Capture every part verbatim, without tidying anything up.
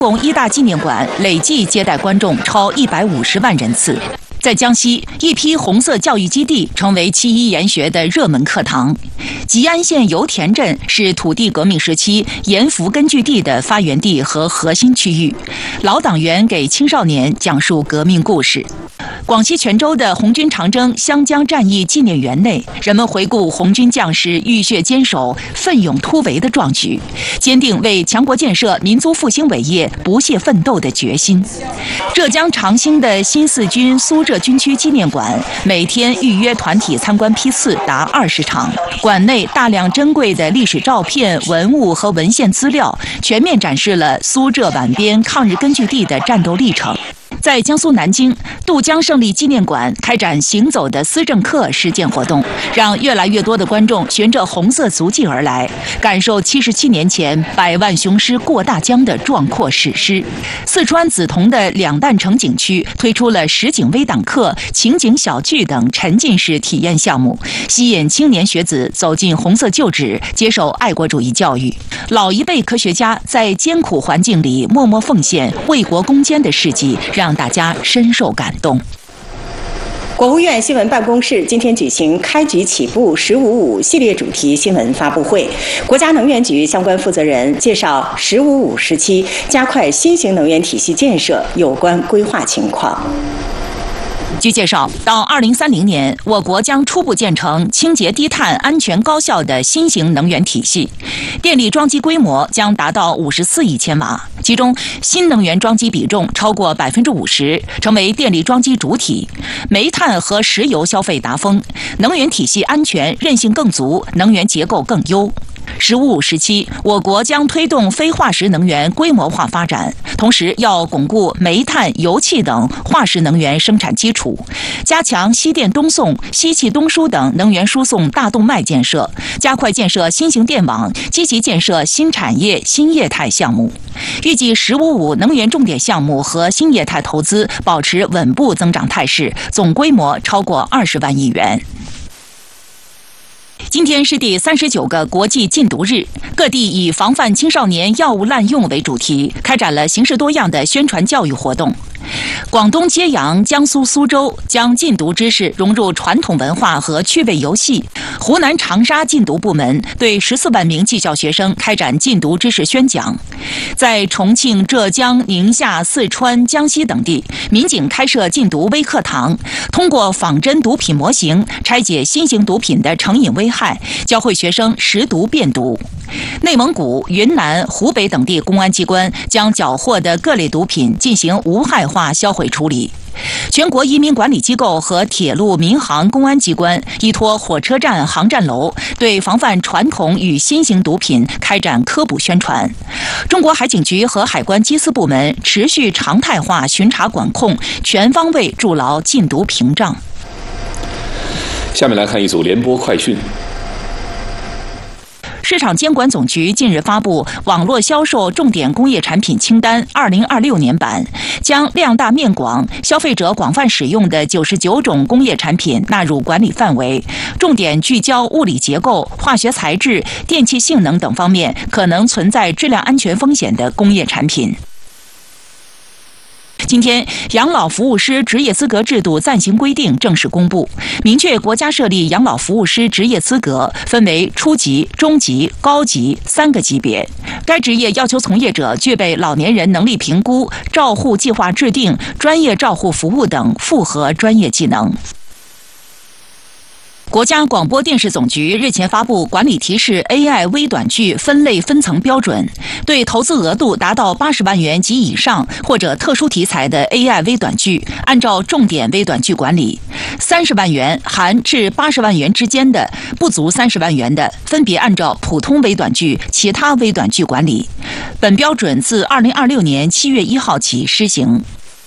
共一大纪念馆累计接待观众超一百五十万人次。在江西，一批红色教育基地成为七一研学的热门课堂。吉安县油田镇是土地革命时期盐阜根据地的发源地和核心区域，老党员给青少年讲述革命故事。广西全州的红军长征湘江战役纪念园内，人们回顾红军将士浴血坚守、奋勇突围的壮举，坚定为强国建设、民族复兴伟业不懈奋斗的决心。浙江长兴的新四军苏浙军区纪念馆，每天预约团体参观批次达二十场，馆内大量珍贵的历史照片、文物和文献资料，全面展示了苏浙皖边抗日根据地的战斗历程。在江苏南京，渡江胜利纪念馆开展行走的思政课实践活动，让越来越多的观众循着红色足迹而来，感受七十七年前百万雄师过大江的壮阔史诗。四川梓潼的两弹城景区推出了实景微档课、情景小剧等沉浸式体验项目，吸引青年学子走进红色旧址，接受爱国主义教育。老一辈科学家在艰苦环境里默默奉献、为国攻坚的事迹，让大家深受感动。 国务院新闻办公室今天举行开局起步“十五五”系列主题新闻发布会，国家能源局相关负责人介绍“十五五”时期加快新型能源体系建设有关规划情况。 据介绍，到二零三零年，我国将初步建成清洁低碳、安全高效的新型能源体系，电力装机规模将达到五十四亿千瓦，其中新能源装机比重超过百分之五十，成为电力装机主体。煤炭和石油消费达峰，能源体系安全韧性更足，能源结构更优。十五五时期，我国将推动非化石能源规模化发展，同时要巩固煤炭、油气等化石能源生产基础，加强西电东送、西气东输等能源输送大动脉建设，加快建设新型电网，积极建设新产业、新业态项目。预计“十五五”能源重点项目和新业态投资保持稳步增长态势，总规模超过二十万亿元。今天是第三十九个国际禁毒日，各地以防范青少年药物滥用为主题，开展了形式多样的宣传教育活动。广东揭阳、江苏苏州将禁毒知识融入传统文化和趣味游戏。湖南长沙禁毒部门对十四万名技校学生开展禁毒知识宣讲。在重庆、浙江、宁夏、四川、江西等地，民警开设禁毒微课堂，通过仿真毒品模型拆解新型毒品的成瘾危害，教会学生识毒辨毒。内蒙古、云南、湖北等地公安机关将缴获的各类毒品进行无害化销毁处理。全国移民管理机构和铁路、民航、公安机关依托火车站、航站楼，对防范传统与新型毒品开展科普宣传。中国海警局和海关缉私部门持续常态化巡查管控，全方位筑牢禁毒屏障。 下面来看一组联播快讯。 市场监管总局近日发布网络销售重点工业产品清单二零二六年版，将量大面广、消费者广泛使用的九十九种工业产品纳入管理范围，重点聚焦物理结构、化学材质、电气性能等方面可能存在质量安全风险的工业产品。今天，养老服务师职业资格制度暂行规定正式公布，明确国家设立养老服务师职业资格分为初级、中级、高级三个级别。该职业要求从业者具备老年人能力评估、照护计划制定、专业照护服务等复合专业技能。国家广播电视总局日前发布管理提示 A I 微短剧分类分层标准，对投资额度达到八十万元及以上或者特殊题材的 A I 微短剧，按照重点微短剧管理；三十万元含至八十万元之间的，不足三十万元的，分别按照普通微短剧、其他微短剧管理。本标准自二零二六年七月一号起施行。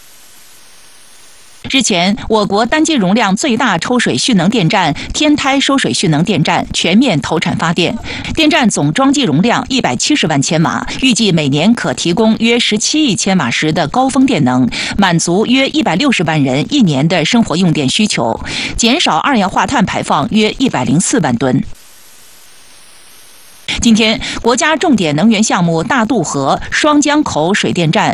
日前，我国单机容量最大抽水蓄能电站天台收水蓄能电站全面投产发电，电站总装机容量一百七十万千瓦，预计每年可提供约十七亿千瓦时的高峰电能，满足约一百六十万人一年的生活用电需求，减少二氧化碳排放约一百零四万吨。 今天，国家重点能源项目大渡河双江口水电站